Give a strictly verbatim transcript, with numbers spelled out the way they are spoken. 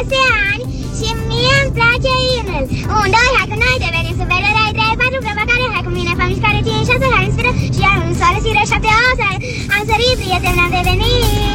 șase ani și mie îmi place inul. unu, doi, hai cu noi, devenim supereroi, trei, patru, provocare, hai cu mine, fă mișcare, cinci, șase, hai în sfiră și am în soare, sfiră, șapte, opt, am sărit, prieten, am devenit.